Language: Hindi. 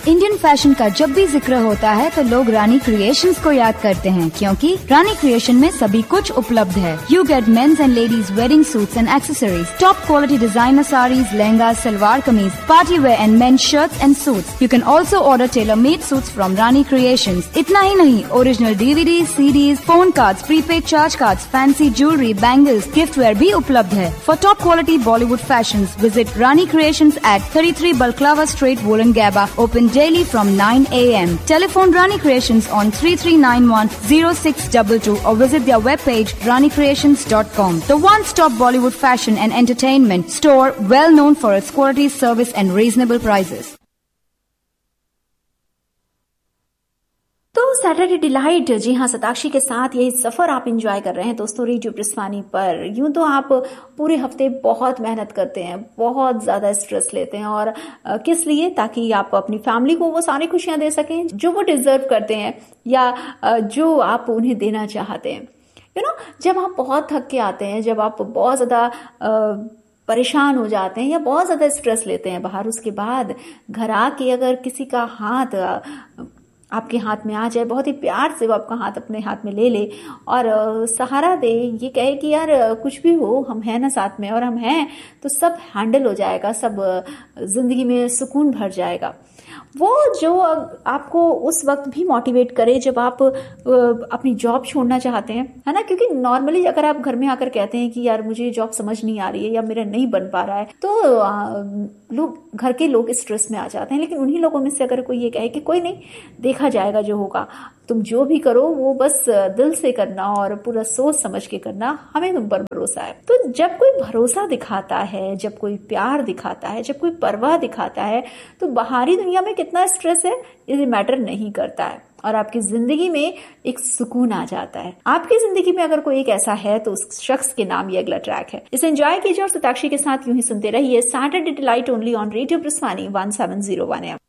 इंडियन फैशन का जब भी जिक्र होता है तो लोग रानी क्रिएशंस को याद करते हैं, क्योंकि रानी क्रिएशन में सभी कुछ उपलब्ध है। You get mains and ladies wedding suits and accessories, top quality designer saris, lehenga, salwar kameez, party wear and main shirts and suits. You can also order tailor made suits from Rani creations. इतना ही नहीं, original DVDs, CDs, phone cards, prepaid charge cards, fancy jewellery, bangles, gift where भी उपलब्ध है। For top quality Bollywood fashions, visit Rani creations eight 33 Balaclava Street, Wollongabba, open daily from 9 a.m. Telephone Rani Creations on 3391-0622 or visit their webpage ranicreations.com. The one-stop Bollywood fashion and entertainment store, well known for its quality, service and reasonable prices. तो सैटरडे डिलाइट, जी हाँ, सताक्षी के साथ यही सफर आप एंजॉय कर रहे हैं दोस्तों रेडियो प्रस्वानी पर। यूं तो आप पूरे हफ्ते बहुत मेहनत करते हैं, बहुत ज्यादा स्ट्रेस लेते हैं, और किस लिए? ताकि आप अपनी फैमिली को वो सारी खुशियां दे सकें जो वो डिजर्व करते हैं या जो आप उन्हें देना चाहते हैं। जब आप बहुत थक के आते हैं, जब आप बहुत ज्यादा परेशान हो जाते हैं या बहुत ज्यादा स्ट्रेस लेते हैं बाहर, उसके बाद घर आके अगर किसी का हाथ आपके हाथ में आ जाए, बहुत ही प्यार से वो आपका हाथ अपने हाथ में ले ले और सहारा दे, ये कहे कि यार कुछ भी हो, हम हैं ना साथ में, और हम हैं तो सब हैंडल हो जाएगा, सब जिंदगी में सुकून भर जाएगा। वो जो आपको उस वक्त भी मोटिवेट करे जब आप अपनी जॉब छोड़ना चाहते हैं, है ना। क्योंकि नॉर्मली अगर आप घर में आकर कहते हैं कि यार मुझे जॉब समझ नहीं आ रही है या मेरा नहीं बन पा रहा है, तो लोग, घर के लोग स्ट्रेस में आ जाते हैं। लेकिन उन्हीं लोगों में से अगर कोई ये कहे कि कोई नहीं, देखा जाएगा जो होगा, तुम जो भी करो वो बस दिल से करना और पूरा सोच समझ के करना, हमें तुम पर भरोसा है। तो जब कोई भरोसा दिखाता है, जब कोई प्यार दिखाता है, जब कोई परवाह दिखाता है, तो बाहरी दुनिया में कितना स्ट्रेस है ये मैटर नहीं करता है, और आपकी जिंदगी में एक सुकून आ जाता है। आपकी जिंदगी में अगर कोई एक ऐसा है तो उस शख्स के नाम ये अगला ट्रैक है। इसे एंजॉय कीजिए और सताक्षी के साथ यूं ही सुनते रहिए Saturday delight only on radio प्रस्वानी 1701 AM।